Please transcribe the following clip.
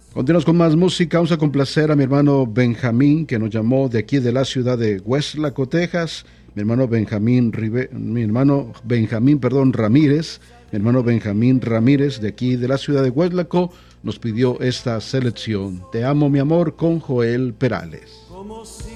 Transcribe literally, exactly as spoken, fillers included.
Continuamos con más música. Vamos a complacer a mi hermano Benjamín, que nos llamó de aquí de la ciudad de Weslaco, Texas. Mi hermano Benjamín Rive, mi hermano Benjamín, perdón, Ramírez. Mi hermano Benjamín Ramírez, de aquí de la ciudad de Weslaco, nos pidió esta selección. Te amo, mi amor, con Joel Perales.